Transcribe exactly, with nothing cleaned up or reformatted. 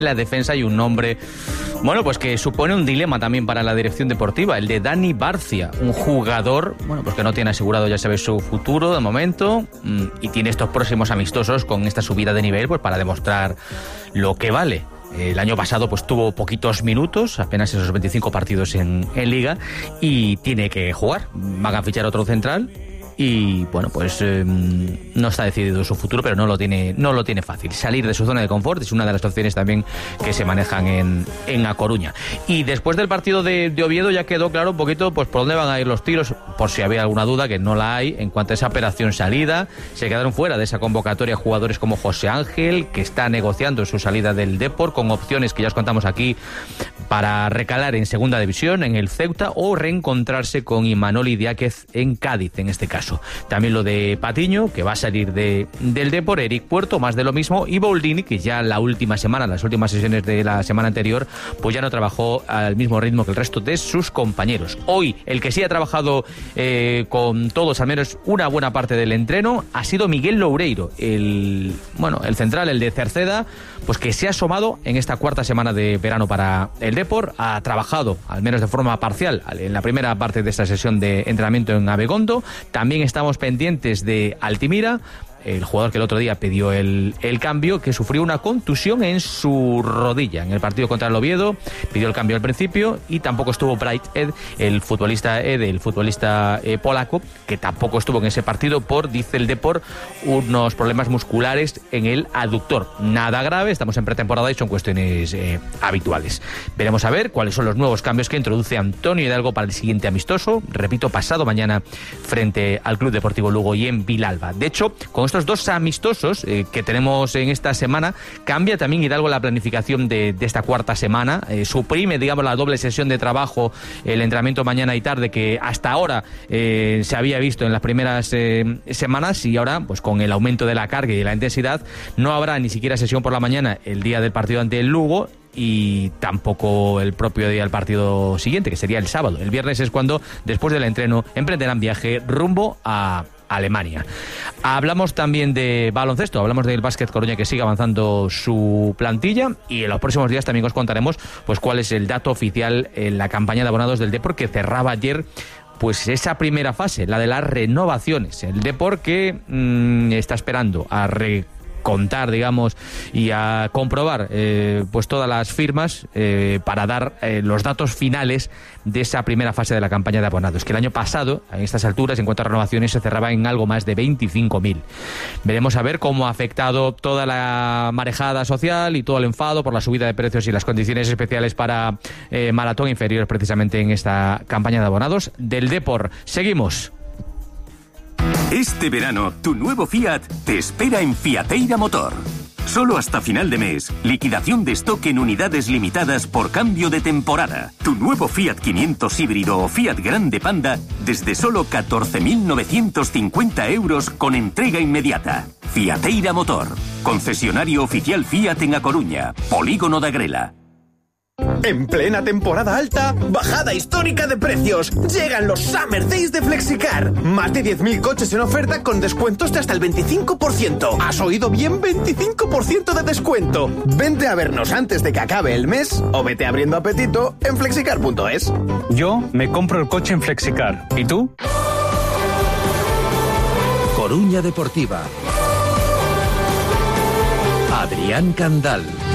la defensa hay un nombre, bueno, pues que supone un dilema también para la dirección deportiva, el de Dani Barcia, un jugador, bueno, pues que no tiene asegurado, ya sabes, su futuro de momento y tiene estos próximos amistosos con esta subida de nivel, pues para demostrar lo que vale. El año pasado pues tuvo poquitos minutos, apenas esos veinticinco partidos en, en Liga, y tiene que jugar. Van a fichar otro central. Y bueno, pues eh, no está decidido su futuro, pero no lo tiene no lo tiene fácil. Salir de su zona de confort es una de las opciones también que se manejan en, en A Coruña. Y después del partido de, de Oviedo ya quedó claro un poquito pues por dónde van a ir los tiros, por si había alguna duda, que no la hay en cuanto a esa operación salida. Se quedaron fuera de esa convocatoria jugadores como José Ángel, que está negociando su salida del Depor, con opciones que ya os contamos aquí para recalar en segunda división, en el Ceuta, o reencontrarse con Imanol Idiáquez en Cádiz, en este caso. También lo de Patiño, que va a salir de, del Depor, Eric Puerto, más de lo mismo, y Boldini, que ya la última semana, las últimas sesiones de la semana anterior, pues ya no trabajó al mismo ritmo que el resto de sus compañeros. Hoy, el que sí ha trabajado eh, con todos, al menos una buena parte del entreno, ha sido Miguel Loureiro, el, bueno, el central, el de Cerceda, pues que se ha asomado en esta cuarta semana de verano para el Depor, ha trabajado, al menos de forma parcial, en la primera parte de esta sesión de entrenamiento en Abegondo. También estamos pendientes de Altimira, el jugador que el otro día pidió el, el cambio, que sufrió una contusión en su rodilla en el partido contra el Oviedo, pidió el cambio al principio, y tampoco estuvo Bright Ed, el futbolista Ed, el futbolista eh, polaco, que tampoco estuvo en ese partido por, dice el Depor, unos problemas musculares en el aductor. Nada grave, estamos en pretemporada y son cuestiones eh, habituales. Veremos a ver cuáles son los nuevos cambios que introduce Antonio Hidalgo para el siguiente amistoso, repito, pasado mañana frente al Club Deportivo Lugo y en Vilalba. De hecho, con estos dos amistosos eh, que tenemos en esta semana, cambia también Hidalgo la planificación de, de esta cuarta semana, eh, suprime, digamos, la doble sesión de trabajo, el entrenamiento mañana y tarde, que hasta ahora eh, se había visto en las primeras eh, semanas, y ahora, pues con el aumento de la carga y de la intensidad, no habrá ni siquiera sesión por la mañana el día del partido ante el Lugo, y tampoco el propio día del partido siguiente, que sería el sábado. El viernes es cuando, después del entreno, emprenderán viaje rumbo a Alemania. Hablamos también de baloncesto, hablamos del Básquet Coruña, que sigue avanzando su plantilla, y en los próximos días también os contaremos pues cuál es el dato oficial en la campaña de abonados del Depor, que cerraba ayer pues esa primera fase, la de las renovaciones. El Depor que mmm, está esperando a re contar, digamos, y a comprobar eh, pues todas las firmas eh, para dar eh, los datos finales de esa primera fase de la campaña de abonados, que el año pasado, a estas alturas, en cuanto a renovaciones, se cerraba en algo más de veinticinco mil. Veremos a ver cómo ha afectado toda la marejada social y todo el enfado por la subida de precios y las condiciones especiales para eh, maratón inferiores, precisamente en esta campaña de abonados del Depor. Seguimos. Este verano, tu nuevo Fiat te espera en Fiateira Motor. Solo hasta final de mes, liquidación de stock en unidades limitadas por cambio de temporada. Tu nuevo Fiat quinientos híbrido o Fiat Grande Panda desde solo catorce mil novecientos cincuenta euros con entrega inmediata. Fiateira Motor, concesionario oficial Fiat en A Coruña, Polígono de Agrela. En plena temporada alta, bajada histórica de precios. Llegan los Summer Days de Flexicar. Más de diez mil coches en oferta con descuentos de hasta el veinticinco por ciento. ¿Has oído bien? veinticinco por ciento de descuento. Vente a vernos antes de que acabe el mes o vete abriendo apetito en flexicar punto es. Yo me compro el coche en Flexicar. ¿Y tú? Coruña Deportiva. Adrián Candal.